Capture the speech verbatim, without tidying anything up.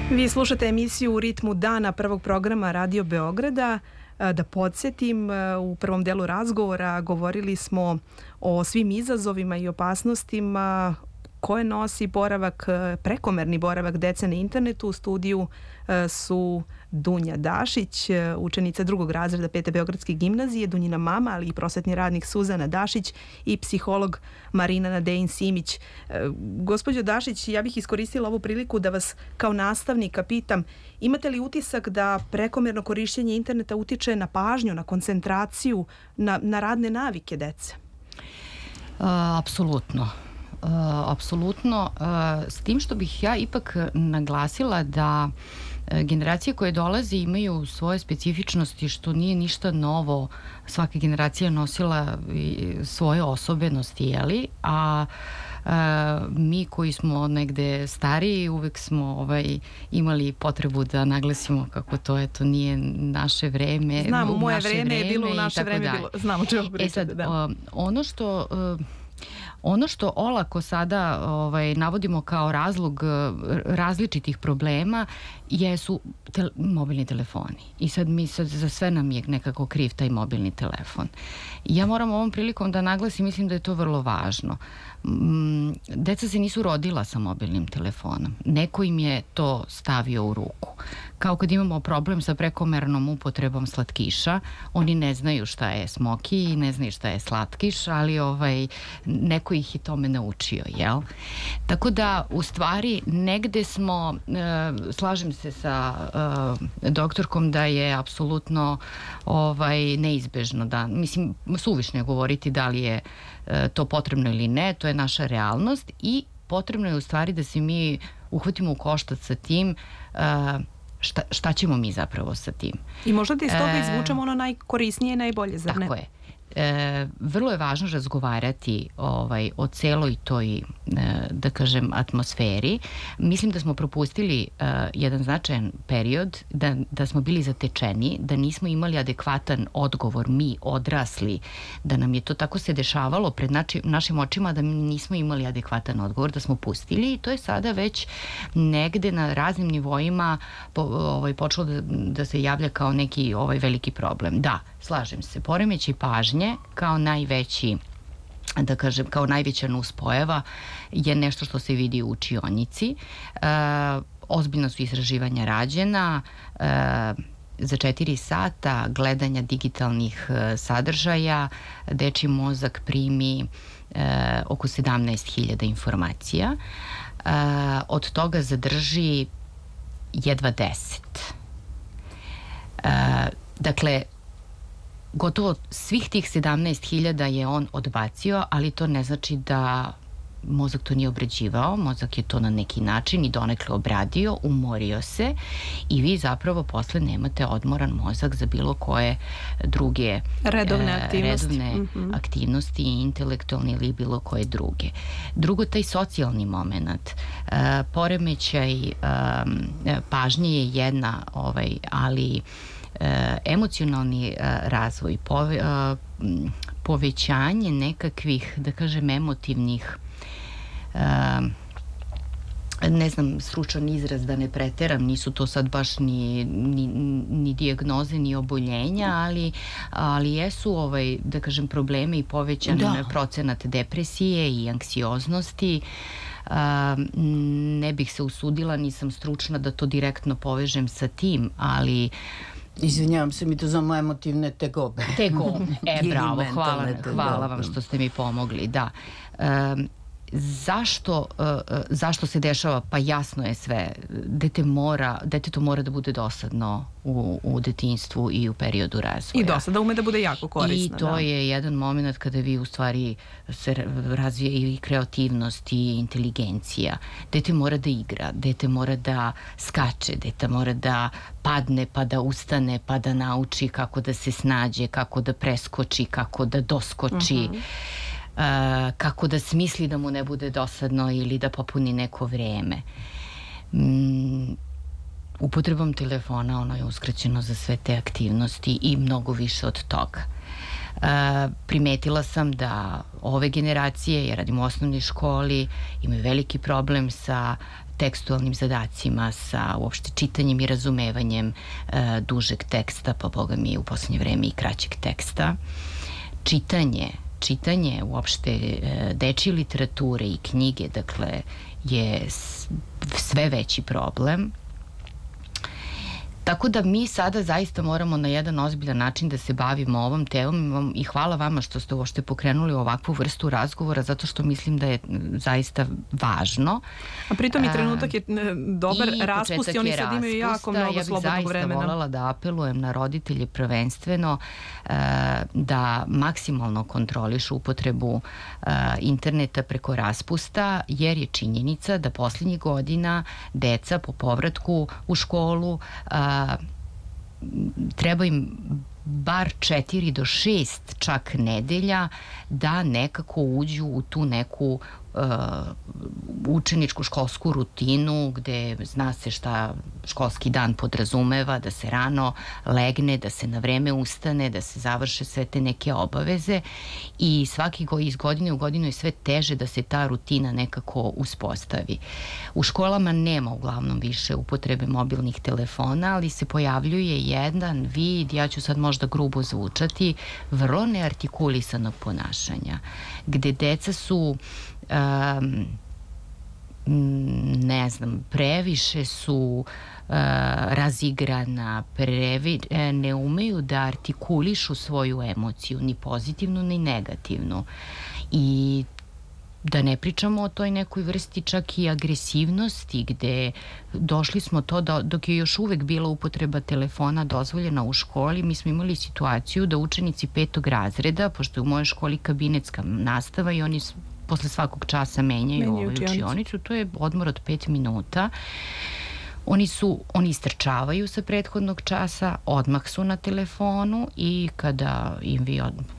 Vi slušate emisiju U ritmu dana prvog programa Radio Beograda. Da podsjetim, u prvom delu razgovora govorili smo o svim izazovima i opasnostima koje nosi boravak, prekomerni boravak dece na internetu. U studiju su Dunja Dašić, učenica drugog razreda Pete Beogradske gimnazije, Dunjina mama, ali i prosvetni radnik Suzana Dašić i psiholog Marina Nadein-Simić. Gospođo Dašić, ja bih iskoristila ovu priliku da vas kao nastavnika pitam, imate li utisak da prekomerno korišćenje interneta utiče na pažnju, na koncentraciju, na, na radne navike dece? Apsolutno. Uh, apsolutno, uh, s tim što bih ja ipak naglasila da uh, generacije koje dolaze imaju svoje specifičnosti, što nije ništa novo. Svaka generacija nosila svoje osobenosti, jeli? A uh, mi koji smo negde stariji uvek smo ovaj, imali potrebu da naglasimo kako to eto nije naše vreme. Znamo, u moje vreme, vreme je bilo, u naše vreme dalje. bilo. Znamo čemu pričate. E sad, da. uh, ono što... Uh, Ono što olako sada ovaj, navodimo kao razlog različitih problema jesu te, mobilni telefoni. I sad mi sad za sve nam je nekako kriv taj mobilni telefon. Ja moram ovom prilikom da naglasim, mislim da je to vrlo važno. Deca se nisu rodila sa mobilnim telefonom. Neko im je to stavio u ruku. Kao kad imamo problem sa prekomernom upotrebom slatkiša, oni ne znaju šta je smoki i ne znaju šta je slatkiš, ali ovaj, neko ih je tome naučio, jel? Tako da, u stvari, negde smo, e, slažem se sa e, doktorkom da je apsolutno ovaj, neizbežno da, mislim, suvišno je govoriti da li je e, to potrebno ili ne, to je naša realnost i potrebno je u stvari da se mi uhvatimo u koštac sa tim e, Šta, šta ćemo mi zapravo sa tim. I možda da iz toga izvučemo ono najkorisnije i najbolje, zar ne? Tako je. E, vrlo je važno razgovarati ovaj, o celoj toj, e, da kažem, atmosferi. Mislim da smo propustili e, jedan značajan period, da, da smo bili zatečeni, da nismo imali adekvatan odgovor, mi odrasli, da nam je to tako se dešavalo pred nači, našim očima, da mi nismo imali adekvatan odgovor, da smo pustili i to je sada već negde na raznim nivoima po, ovaj, počelo da, da se javlja kao neki ovaj, veliki problem. Da, slažem se, poremećaj pažnje kao najveći, da kažem, kao najveća nuspojava je nešto što se vidi u učionici. E, ozbiljno su istraživanja rađena. E, za četiri sata gledanja digitalnih e, sadržaja dečiji mozak primi e, oko sedamnaest hiljada informacija. E, od toga zadrži jedva deset. E, dakle, gotovo svih tih sedamnaest hiljada je on odbacio, ali to ne znači da mozak to nije obrađivao, mozak je to na neki način i donekle obradio, umorio se i vi zapravo posle nemate odmoran mozak za bilo koje druge redovne aktivnosti, redovne mm-hmm. aktivnosti, intelektualne ili bilo koje druge. Drugo, taj socijalni moment, e, poremećaj e, pažnje je jedna, ovaj, ali E, emocionalni e, razvoj, pove, e, povećanje nekakvih, da kažem, emotivnih, e, ne znam, stručan izraz da ne preteram, nisu to sad baš ni, ni, ni dijagnoze, ni oboljenja, ali, ali jesu, ovaj, da kažem, probleme i povećan da. procenat depresije i anksioznosti. Uh, ne bih se usudila, nisam stručna da to direktno povežem sa tim, ali izvinjavam se, mi to zovemo emotivne tegobe. Tegobe, e bravo, hvala, hvala vam što ste mi pomogli, da. Um, Zašto, uh, zašto se dešava? Pa jasno je sve. Dete mora, detetu mora da bude dosadno u, u detinjstvu i u periodu razvoja. I dosada ume da bude jako korisno. I to da. je jedan moment kada vi u stvari se razvije i kreativnost i inteligencija. Dete mora da igra, dete mora da skače, dete mora da padne pa da ustane pa da nauči kako da se snađe, kako da preskoči, kako da doskoči. Uh-huh. Uh, kako da smisli da mu ne bude dosadno ili da popuni neko vreme. Mm, upotrebom telefona ono je uskraćeno za sve te aktivnosti i mnogo više od toga. Uh, primetila sam da ove generacije, ja radim u osnovnoj školi, imaju veliki problem sa tekstualnim zadacima, sa uopšte čitanjem i razumevanjem e, dužeg teksta, pa boga mi u poslednje vreme i kraćeg teksta. Čitanje, čitanje uopšte e, dečje literature i knjige, dakle, je sve veći problem. Tako da mi sada zaista moramo na jedan ozbiljan način da se bavimo ovom temom i hvala vama što ste uopšte pokrenuli ovakvu vrstu razgovora, zato što mislim da je zaista važno. A pritom i trenutak je dobar, raspust i oni sad imaju jako mnogo slobodnog vremena. Ja bih zaista voljela da apelujem na roditelje prvenstveno da maksimalno kontrolišu upotrebu interneta preko raspusta, jer je činjenica da poslednjih godina deca po povratku u školu treba im bar četiri do šest čak nedelja da nekako uđu u tu neku uh, učeničku školsku rutinu gde zna se šta školski dan podrazumeva, da se rano legne, da se na vreme ustane, da se završe sve te neke obaveze i svaki go, iz godine u godinu je sve teže da se ta rutina nekako uspostavi. U školama nema uglavnom više upotrebe mobilnih telefona, ali se pojavljuje jedan vid, ja ću sad možda grubo zvučati, vrlo neartikulisanog ponašanja, gde deca su um, ne znam, previše su uh, razigrana, previ, ne umeju da artikulišu svoju emociju, ni pozitivnu, ni negativnu. I da ne pričamo o toj nekoj vrsti čak i agresivnosti, gde došli smo to da dok je još uvek bila upotreba telefona dozvoljena u školi, mi smo imali situaciju da učenici petog razreda, pošto je u mojoj školi kabinetska nastava i oni posle svakog časa menjaju ovu učionicu, to je odmor od pet minuta. Oni su, oni istrčavaju sa prethodnog časa, odmah su na telefonu i kada im vi